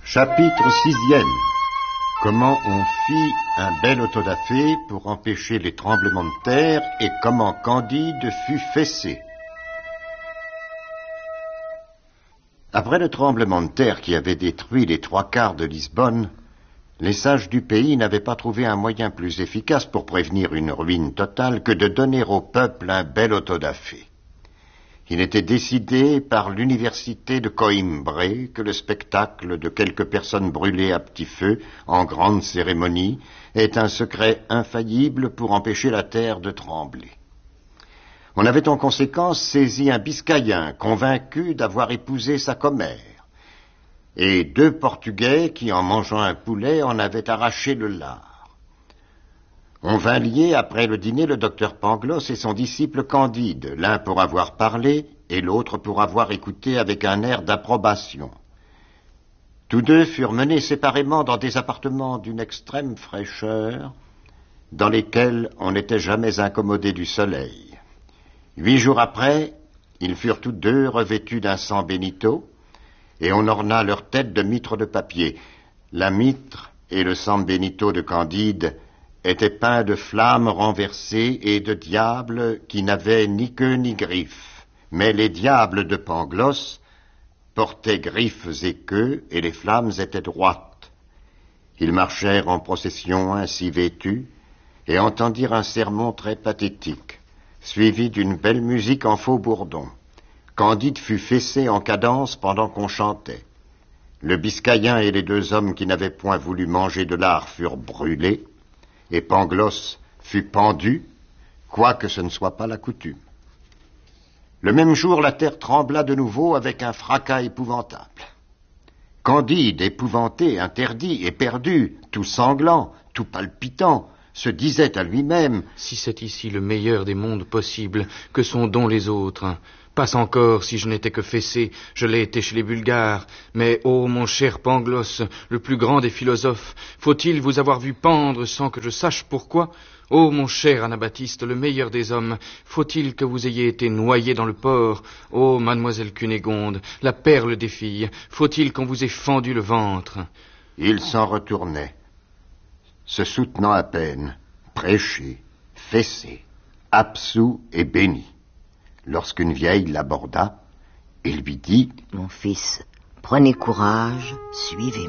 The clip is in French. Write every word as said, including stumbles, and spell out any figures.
Chapitre sixième. Comment on fit un bel autodafé pour empêcher les tremblements de terre et comment Candide fut fessé. Après le tremblement de terre qui avait détruit les trois quarts de Lisbonne, les sages du pays n'avaient pas trouvé un moyen plus efficace pour prévenir une ruine totale que de donner au peuple un bel autodafé. Il était décidé par l'université de Coimbra que le spectacle de quelques personnes brûlées à petit feu, en grande cérémonie, est un secret infaillible pour empêcher la terre de trembler. On avait en conséquence saisi un Biscayen, convaincu d'avoir épousé sa commère, et deux Portugais qui, en mangeant un poulet, en avaient arraché le lard. On vint lier après le dîner le docteur Pangloss et son disciple Candide, l'un pour avoir parlé et l'autre pour avoir écouté avec un air d'approbation. Tous deux furent menés séparément dans des appartements d'une extrême fraîcheur, dans lesquels on n'était jamais incommodé du soleil. Huit jours après, ils furent tous deux revêtus d'un San Benito, et on orna leurs têtes de mitres de papier. La mitre et le San Benito de Candide étaient peints de flammes renversées et de diables qui n'avaient ni queue ni griffes. Mais les diables de Pangloss portaient griffes et queues, et les flammes étaient droites. Ils marchèrent en procession ainsi vêtus, et entendirent un sermon très pathétique, suivi d'une belle musique en faux bourdon. Candide fut fessé en cadence pendant qu'on chantait. Le Biscayen et les deux hommes qui n'avaient point voulu manger de lard furent brûlés, et Pangloss fut pendu, quoique ce ne soit pas la coutume. Le même jour, la terre trembla de nouveau avec un fracas épouvantable. Candide, épouvanté, interdit, éperdu, tout sanglant, tout palpitant, se disait à lui-même « Si c'est ici le meilleur des mondes possibles, que sont donc les autres ? Passe encore, si je n'étais que fessé, je l'ai été chez les Bulgares. Mais, ô mon cher Pangloss, le plus grand des philosophes, faut-il vous avoir vu pendre sans que je sache pourquoi ? Ô mon cher Anabaptiste, le meilleur des hommes, faut-il que vous ayez été noyé dans le port ? Ô mademoiselle Cunégonde, la perle des filles, faut-il qu'on vous ait fendu le ventre ? Il s'en retournait, se soutenant à peine, prêché, fessé, absous et béni. Lorsqu'une vieille l'aborda et lui dit « Mon fils, prenez courage, suivez-moi. »